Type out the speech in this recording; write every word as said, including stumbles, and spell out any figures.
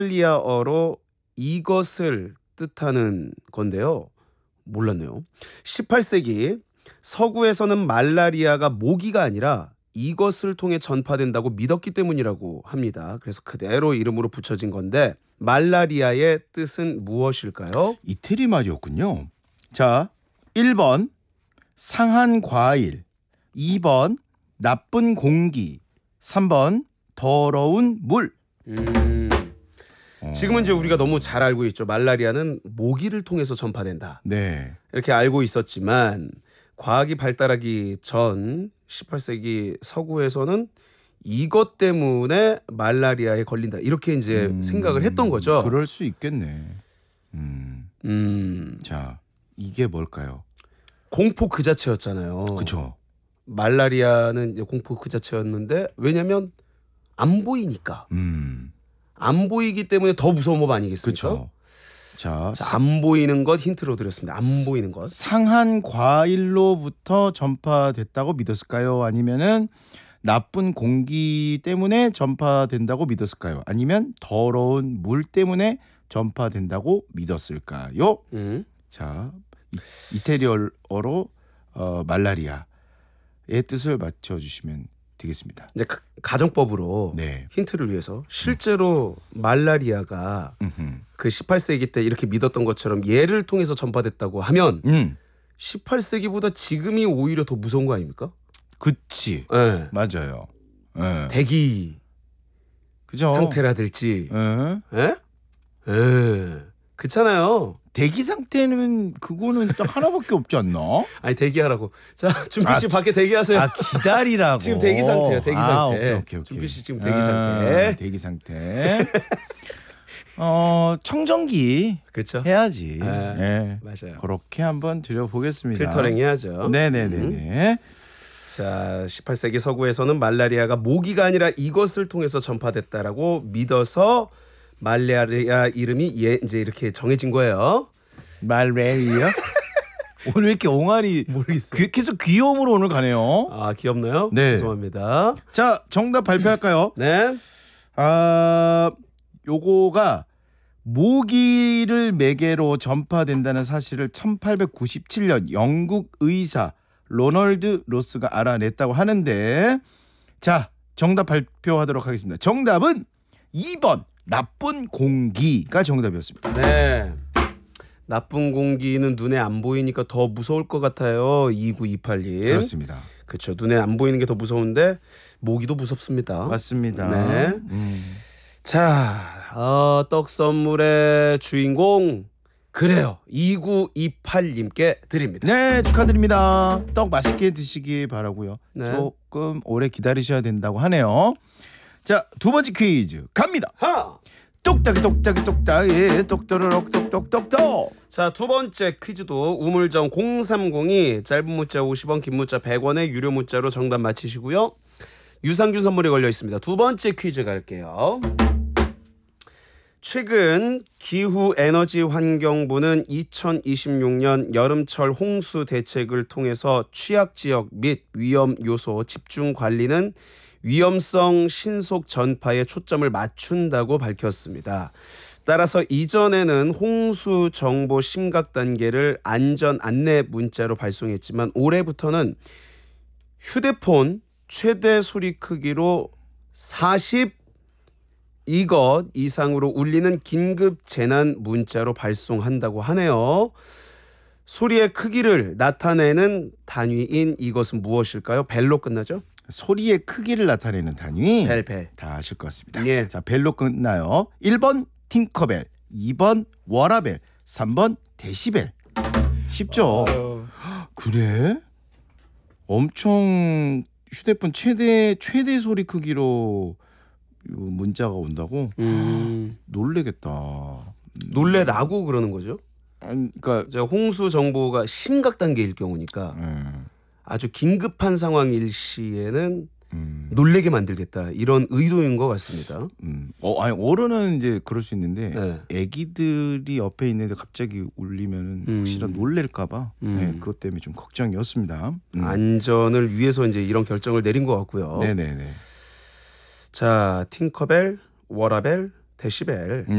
이탈리아어로 이것을 뜻하는 건데요. 몰랐네요. 십팔 세기 서구에서는 말라리아가 모기가 아니라 이것을 통해 전파된다고 믿었기 때문이라고 합니다. 그래서 그대로 이름으로 붙여진 건데 말라리아의 뜻은 무엇일까요? 이태리 말이었군요. 자, 일 번 상한 과일, 이 번 나쁜 공기, 삼 번 더러운 물. 음, 지금은 이제 우리가 너무 잘 알고 있죠. 말라리아는 모기를 통해서 전파된다. 네. 이렇게 알고 있었지만 과학이 발달하기 전 십팔 세기 서구에서는 이것 때문에 말라리아에 걸린다. 이렇게 이제 음, 생각을 했던 거죠. 그럴 수 있겠네. 음. 음, 자, 이게 뭘까요? 공포 그 자체였잖아요. 그렇죠. 말라리아는 이제 공포 그 자체였는데 왜냐면 안 보이니까. 음. 안 보이기 때문에 더 무서운 법 아니겠습니까? 그렇죠. 자, 자, 안 보이는 것 힌트로 드렸습니다. 안 보이는 것. 상한 과일로부터 전파됐다고 믿었을까요? 아니면은 나쁜 공기 때문에 전파된다고 믿었을까요? 아니면 더러운 물 때문에 전파된다고 믿었을까요? 음. 자, 이- 이태리어로 어, 말라리아의 뜻을 맞춰주시면 되겠습니다. 이제 가- 가정법으로 네. 힌트를 위해서 실제로 말라리아가 음흠. 그 십팔 세기 때 이렇게 믿었던 것처럼 얘를 통해서 전파됐다고 하면 음, 십팔 세기보다 지금이 오히려 더 무서운 거 아닙니까? 그치. 예. 맞아요. 예. 대기 그죠? 상태라든지. 예. 예? 예. 그렇잖아요. 대기 상태는 그거는 딱 하나밖에 없지 않나? 아니 대기하라고. 자, 준필 씨 아, 밖에 대기하세요. 아, 기다리라고. 지금 대기 상태예요. 대기 상태. 아, 오케이, 오케이, 오케이. 준필 씨 지금 대기 아, 상태. 대기 상태. 어, 청정기 그렇죠? 해야지. 네. 예. 맞아요. 그렇게 한번 드려보겠습니다. 필터링 해야죠. 네네네네. 자, 십팔 세기 서구에서는 말라리아가 모기가 아니라 이것을 통해서 전파됐다라고 믿어서 말라리아 이름이 예, 이제 이렇게 정해진 거예요. 말레이요? 오늘 왜 이렇게 옹알이 모르겠어요. 귀- 계속 귀여움으로 오늘 가네요. 아, 귀엽나요? 네. 죄송합니다. 자, 정답 발표할까요? 네. 아, 요거가 모기를 매개로 전파된다는 사실을 천팔백구십칠 년 영국 의사 로널드 로스가 알아냈다고 하는데, 자, 정답 발표하도록 하겠습니다. 정답은 이 번 나쁜 공기가 정답이었습니다. 네. 나쁜 공기는 눈에 안 보이니까 더 무서울 것 같아요. 이구이팔 님. 그렇습니다. 그렇죠. 눈에 안 보이는 게 더 무서운데 모기도 무섭습니다. 맞습니다. 네. 음. 자, 어, 떡 선물의 주인공 그래요. 이구이팔 님께 드립니다. 네, 축하드립니다. 떡 맛있게 드시기 바라고요. 네. 조금 오래 기다리셔야 된다고 하네요. 자, 두 번째 퀴즈 갑니다. 하! 똑딱이 똑딱이 똑딱이 똑또르륵 똑똑똑똑. 자, 두 번째 퀴즈도 우물정 공삼공이 짧은 문자 오십 원, 긴 문자 백 원의 유료 문자로 정답 맞히시고요. 유산균 선물이 걸려 있습니다. 두 번째 퀴즈 갈게요. 최근 기후에너지환경부는 이천이십육 년 여름철 홍수 대책을 통해서 취약지역 및 위험 요소 집중 관리는 위험성 신속 전파에 초점을 맞춘다고 밝혔습니다. 따라서 이전에는 홍수 정보 심각 단계를 안전 안내 문자로 발송했지만 올해부터는 휴대폰 최대 소리 크기로 사십 이것 이상으로 울리는 긴급 재난 문자로 발송한다고 하네요. 소리의 크기를 나타내는 단위인 이것은 무엇일까요? 벨로 끝나죠? 소리의 크기를 나타내는 단위 벨, 벨. 다 아실 것 같습니다. 예. 자, 벨로 끝나요. 일 번 팅커벨, 이 번 워라벨, 삼 번 데시벨. 쉽죠? 아유. 그래? 엄청 휴대폰 최대 최대 소리 크기로 요 문자가 온다고? 음, 놀래겠다. 놀래라고 그러는 거죠. 아니, 그러니까 이제 홍수 정보가 심각 단계일 경우니까 음, 아주 긴급한 상황일 시에는 음, 놀래게 만들겠다 이런 의도인 것 같습니다. 음. 어, 아니 어른은 이제 그럴 수 있는데 네. 애기들이 옆에 있는데 갑자기 울리면은 음. 혹시나 놀랄까봐 음. 네, 그것 때문에 좀 걱정이었습니다. 음. 안전을 위해서 이제 이런 결정을 내린 것 같고요. 네네네. 자, 팅커벨, 워라벨, 데시벨. 음.